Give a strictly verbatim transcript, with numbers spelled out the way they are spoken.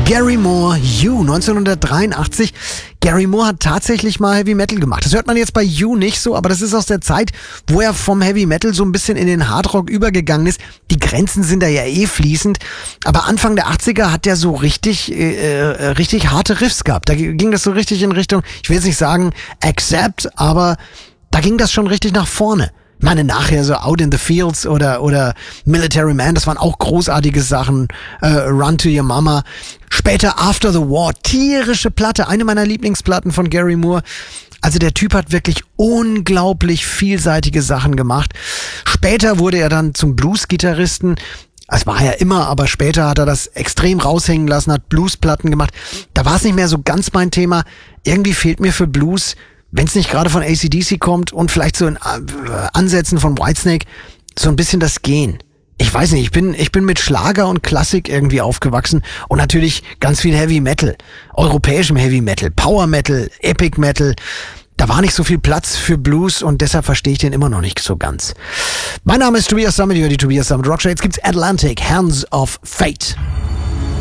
Gary Moore, You, neunzehnhundertdreiundachtzig. Gary Moore hat tatsächlich mal Heavy Metal gemacht. Das hört man jetzt bei You nicht so, aber das ist aus der Zeit, wo er vom Heavy Metal so ein bisschen in den Hardrock übergegangen ist. Die Grenzen sind da ja eh fließend. Aber Anfang der achtziger hat er so richtig, äh, richtig harte Riffs gehabt. Da ging das so richtig in Richtung, ich will jetzt nicht sagen Accept, aber da ging das schon richtig nach vorne. Ich meine, nachher so Out in the Fields oder oder Military Man, das waren auch großartige Sachen. Äh, Run to Your Mama. Später After the War, tierische Platte, eine meiner Lieblingsplatten von Gary Moore. Also der Typ hat wirklich unglaublich vielseitige Sachen gemacht. Später wurde er dann zum Blues-Gitarristen. Das war er immer, aber später hat er das extrem raushängen lassen, hat Bluesplatten gemacht. Da war es nicht mehr so ganz mein Thema. Irgendwie fehlt mir für Blues, wenn es nicht gerade von A C D C kommt und vielleicht so in Ansätzen von Whitesnake, so ein bisschen das Gehen. Ich weiß nicht, ich bin ich bin mit Schlager und Klassik irgendwie aufgewachsen und natürlich ganz viel Heavy Metal, europäischem Heavy Metal, Power Metal, Epic Metal. Da war nicht so viel Platz für Blues und deshalb verstehe ich den immer noch nicht so ganz. Mein Name ist Tobias Sammet, ihr hört die Tobias Sammet Rockshow. Jetzt gibt's Atlantic, Hands of Fate.